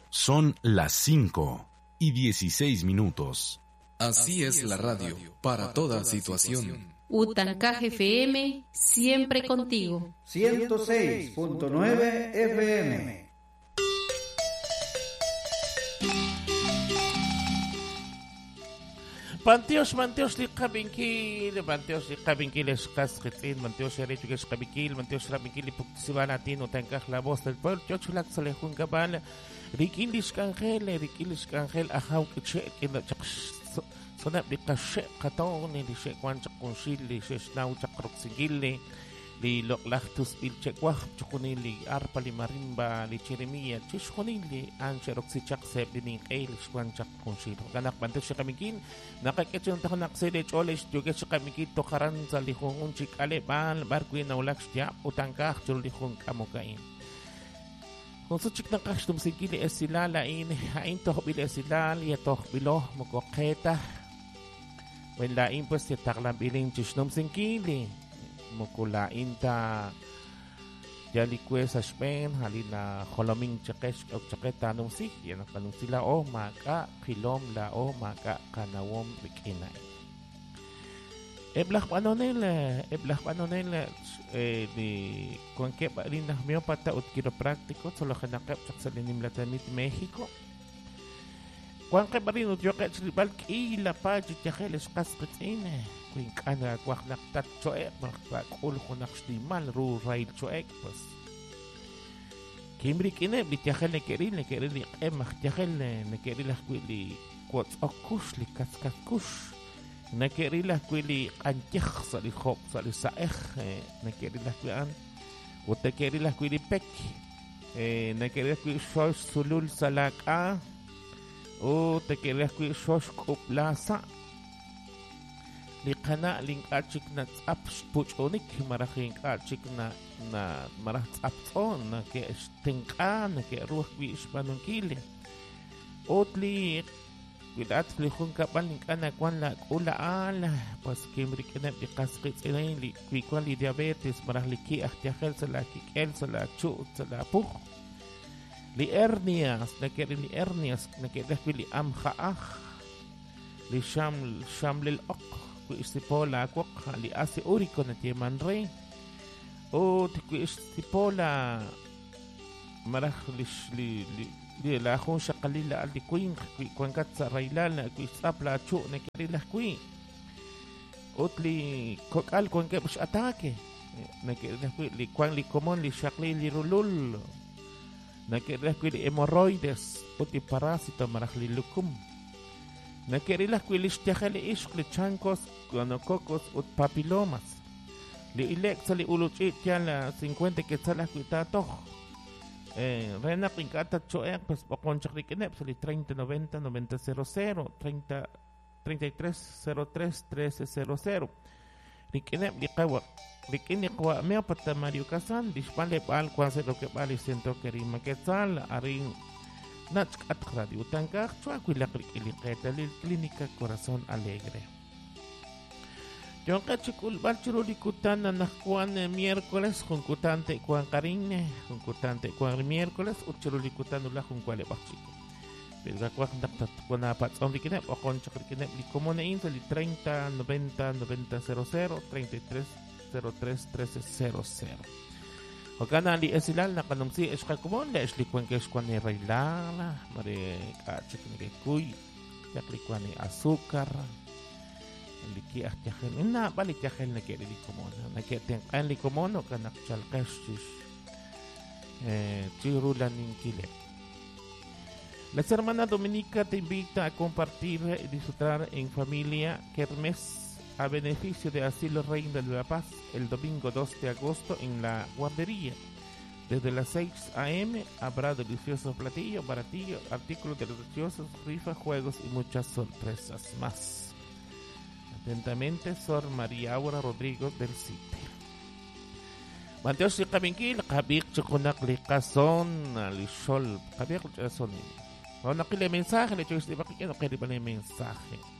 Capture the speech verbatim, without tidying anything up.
Son las cinco y dieciséis minutos. Así es la radio, para toda situación. Utancaj F M, siempre contigo. ciento seis punto nueve F M. Manteos, manteos di kabingkil, manteos di kabingkil es kasketin, manteos di recho es kabingkil, manteos di kabingkil ipuktisibana tin Utancaj la voz del pueblo, chochulat salehun gabal, rikilis kangel, rikilis kangel, ahaw kitche, kina chaks, sonap di kashe katon, di she kwanchak kunsil, di she snaw chakrok sigili, li loklaktus bil chekwah, chukunili arpa li marimba, li cheremia, chukunili anche roksichak seb dining el kwanchak kunsil. Ganak bantes siya kamigin, nakakitsun tahanak sele choles, juget siya kamigin to karanza lihong chik ale bal, barkuin na ulak siya, Utancaj chul lihong kamukain. Kung sa chik ng kastum sigili esilala in, hain toh bil esilal, yatoh bilo, mukoketa, when lain pues yataklang biling chisnum singili. Mukulain ta jalikwe sa Spain halina koloming chakes o chaketa nung si yan ang kanong sila o maka kilom la o maka kanawom bikinay eblah panonel eblah panonel eh di kuanke pa rin na miyo pata ut kiropráctico solo kanakap sa linim latamit Mexico kuanke pa rin ut yoket silbal kila pa jityakeles kaspetin Queen kana kwak naktat choek makul ko naksdimal ru rail choek pues Kimri kine bitiakhel ne keril ne keril ni emak tiakhel ne keril kwili kwat akush li kaskas kush ne keril kwili antikh sali khop sali saekh ne keril kwan wote keril kwili pek ne keril kwili shosh sulul salaka o te keril kwili shosh kuplasa Likana ling achik na tsap puchonik maraking achik na na marah tsapon na ke stingka na ke ruh wi ispanungkili otli widat lihun kapal ling kana kwan la ula ala pas kimri kana bi qasqit ilain li wi kwan li diabetes marah liki ahtiakhel sala kikel sala chu sala puh li hernias na ke li hernias na ke dahwi li amkha li sham sham lil aq istipola kwak li asi uriko na timan re o tiku istipola marah li li li la khon shaqalila al di queen kwan kat sa railal na ku isapla chu na kirila kui otli kokal kwan ke bus atake na kirila kui li kwan li common li shaqli li rulul na kirila kui li hemorrhoides oti parasito marah li lukum Nakirilah kwilis tiakhali ishk li chancos, gonococos ut papilomas. Li ilek sa li uluchit yan la cincuenta quetzalas kuitatoh. Eh, renak inkata choek, pues pokonchak li kinep sa li treinta noventa noventa cero cero, treinta treinta y tres cero tres trece cero cero. Li kinep li kawa, li kinikwa mea pata Mario Kasan, dispale pal kwan se lo que pali siento que rima quetzal, aring Nach at Radio Utancaj, chuacuila cliqueta lil Clínica Corazón Alegre. Yo cachicul balchuruli kutana nakuan miércoles con kutante kuan karine, con kutante kuan miércoles uchuruli kutanula con kuale bachico. Pelga kuan daktat kuan apat omri kinep o kon chakri kinep li komone insa li treinta noventa noventa cero cero, treinta y tres cero tres trece cero cero. O kana li esilal na kanong si eska kumon la esli kwan kes kwan ni railala mare ka chik ni kuy yakli kwan ni azúcar liki ah tiakhel na bali tiakhel na keri li kumon na ke ten kan li kumon o kana chal kastis eh chirulan nin kile. La hermana Dominica te invita a compartir y disfrutar en familia kermes a beneficio de Asilo Reina de la Paz el domingo dos de agosto en la guardería. Desde las seis a eme habrá deliciosos platillos, baratillos, artículos deliciosos, rifas, juegos y muchas sorpresas más. Atentamente, Sor María Aura Rodrigo del Cite. Mateo si kabingkil, kabik chukunak likason, lisol, kabik chukunak. Kung nakili mensaje, le choice di ba kaya nakili ba na yung mensaje?